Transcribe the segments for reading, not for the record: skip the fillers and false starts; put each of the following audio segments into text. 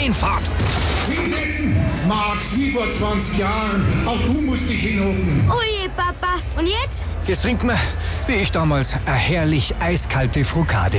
Einfahrt. Hinsetzen! Max, wie vor 20 Jahren. Auch du musst dich hinhocken. Oje, Papa. Und jetzt? Jetzt trinken wir, wie ich damals, eine herrlich eiskalte Frukade.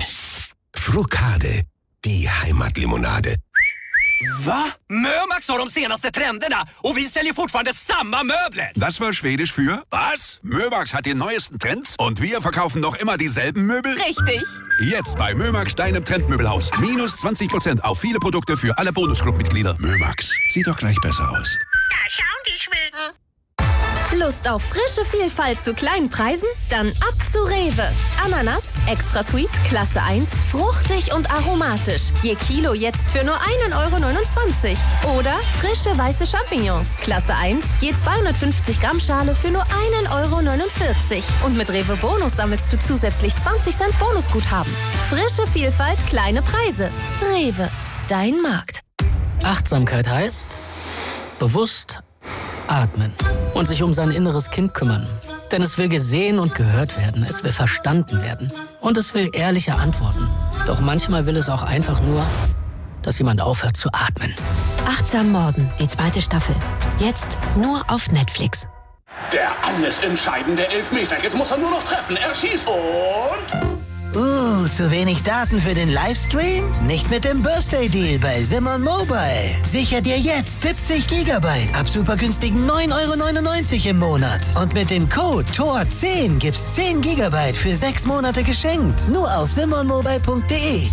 Frukade, die Heimatlimonade. Va? Mömax har de senaste trenderna och vi säljer fortfarande samma möbler. Das war Schwedisch für was? Mömax hat die neuesten Trends und wir verkaufen noch immer dieselben Möbel? Richtig. Jetzt bei Mömax, deinem Trendmöbelhaus. Minus 20% auf viele Produkte für alle Bonusclub-Mitglieder. Mömax, sieht doch gleich besser aus. Da schauen die Schweden. Lust auf frische Vielfalt zu kleinen Preisen? Dann ab zu Rewe. Ananas, extra sweet, Klasse 1, fruchtig und aromatisch. Je Kilo jetzt für nur 1,29 €. Oder frische weiße Champignons, Klasse 1, je 250 Gramm Schale für nur 1,49 €. Und mit Rewe Bonus sammelst du zusätzlich 20 Cent Bonusguthaben. Frische Vielfalt, kleine Preise. Rewe, dein Markt. Achtsamkeit heißt bewusst atmen und sich um sein inneres Kind kümmern. Denn es will gesehen und gehört werden, es will verstanden werden und es will ehrliche Antworten. Doch manchmal will es auch einfach nur, dass jemand aufhört zu atmen. Achtsam Morden, die 2. Staffel. Jetzt nur auf Netflix. Der alles entscheidende Elfmeter. Jetzt muss er nur noch treffen. Er schießt und... Zu wenig Daten für den Livestream? Nicht mit dem Birthday Deal bei Simon Mobile. Sicher dir jetzt 70 GB ab super günstigen 9,99 € im Monat. Und mit dem Code TOR10 gibt's 10 GB für 6 Monate geschenkt. Nur auf simonmobile.de.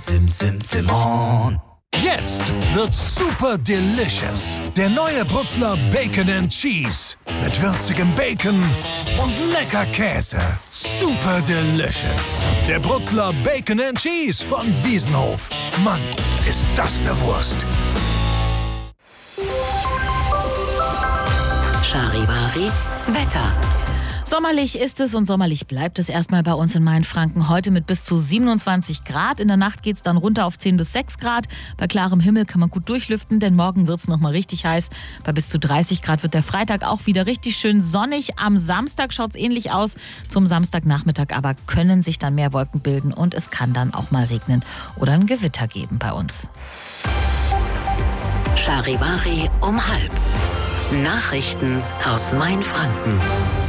Simon. Jetzt wird's super delicious. Der neue Brutzler Bacon and Cheese. Mit würzigem Bacon und lecker Käse. Super delicious. Der Brutzler Bacon and Cheese von Wiesenhof. Mann, ist das eine Wurst. Charivari Wetter. Sommerlich ist es und sommerlich bleibt es erstmal bei uns in Mainfranken. Heute mit bis zu 27 Grad. In der Nacht geht es dann runter auf 10 bis 6 Grad. Bei klarem Himmel kann man gut durchlüften, denn morgen wird es nochmal richtig heiß. Bei bis zu 30 Grad wird der Freitag auch wieder richtig schön sonnig. Am Samstag schaut es ähnlich aus. Zum Samstagnachmittag aber können sich dann mehr Wolken bilden und es kann dann auch mal regnen oder ein Gewitter geben bei uns. Charivari um 12:30. Nachrichten aus Mainfranken.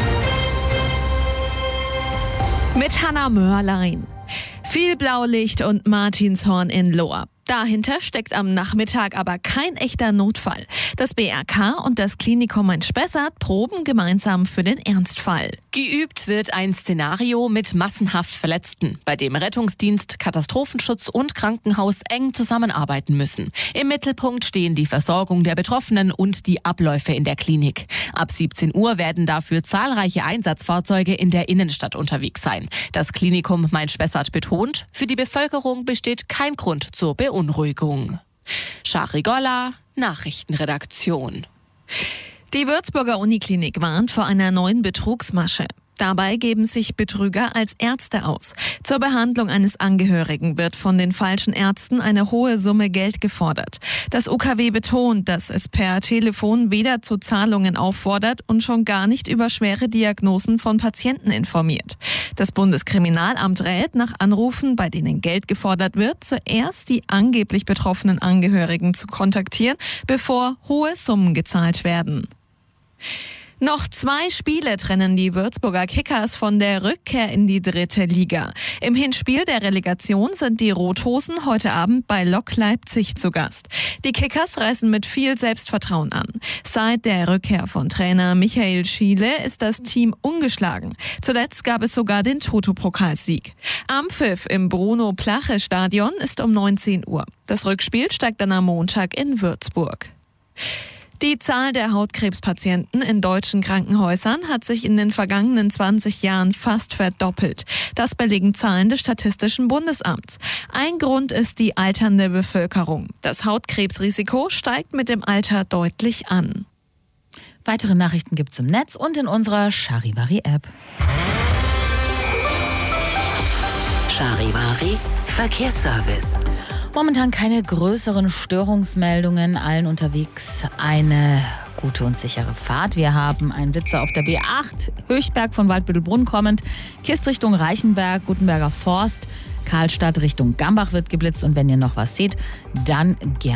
Mit Hanna Mörlein. Viel Blaulicht und Martinshorn in Lohr. Dahinter steckt am Nachmittag aber kein echter Notfall. Das BRK und das Klinikum Main-Spessart proben gemeinsam für den Ernstfall. Geübt wird ein Szenario mit massenhaft Verletzten, bei dem Rettungsdienst, Katastrophenschutz und Krankenhaus eng zusammenarbeiten müssen. Im Mittelpunkt stehen die Versorgung der Betroffenen und die Abläufe in der Klinik. Ab 17 Uhr werden dafür zahlreiche Einsatzfahrzeuge in der Innenstadt unterwegs sein. Das Klinikum Main-Spessart betont, für die Bevölkerung besteht kein Grund zur Beunruhigung. Shari Golla, Nachrichtenredaktion. Die Würzburger Uniklinik warnt vor einer neuen Betrugsmasche. Dabei geben sich Betrüger als Ärzte aus. Zur Behandlung eines Angehörigen wird von den falschen Ärzten eine hohe Summe Geld gefordert. Das UKW betont, dass es per Telefon weder zu Zahlungen auffordert und schon gar nicht über schwere Diagnosen von Patienten informiert. Das Bundeskriminalamt rät nach Anrufen, bei denen Geld gefordert wird, zuerst die angeblich betroffenen Angehörigen zu kontaktieren, bevor hohe Summen gezahlt werden. Noch 2 Spiele trennen die Würzburger Kickers von der Rückkehr in die 3. Liga. Im Hinspiel der Relegation sind die Rothosen heute Abend bei Lok Leipzig zu Gast. Die Kickers reisen mit viel Selbstvertrauen an. Seit der Rückkehr von Trainer Michael Schiele ist das Team ungeschlagen. Zuletzt gab es sogar den Toto-Pokalsieg. Am Pfiff im Bruno-Plache-Stadion ist um 19 Uhr. Das Rückspiel steigt dann am Montag in Würzburg. Die Zahl der Hautkrebspatienten in deutschen Krankenhäusern hat sich in den vergangenen 20 Jahren fast verdoppelt. Das belegen Zahlen des Statistischen Bundesamts. Ein Grund ist die alternde Bevölkerung. Das Hautkrebsrisiko steigt mit dem Alter deutlich an. Weitere Nachrichten gibt's im Netz und in unserer Charivari-App. Charivari Verkehrsservice. Momentan keine größeren Störungsmeldungen, allen unterwegs eine gute und sichere Fahrt. Wir haben einen Blitzer auf der B8, Höchberg von Waldbüttelbrunn kommend, Kist Richtung Reichenberg, Gutenberger Forst, Karlstadt Richtung Gambach wird geblitzt und wenn ihr noch was seht, dann gerne